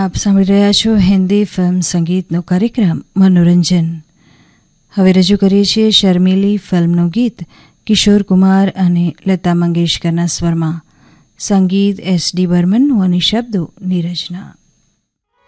આપ સાંભળી રહ્યા છો હિન્દી ફિલ્મ સંગીતનો કાર્યક્રમ મનોરંજન. હવે રજૂ કરીએ છીએ શર્મીલી ફિલ્મનું ગીત કિશોર કુમાર અને લતા મંગેશકરના સ્વરમાં. સંગીત S.D. બર્મનનું અને શબ્દો નીરજના.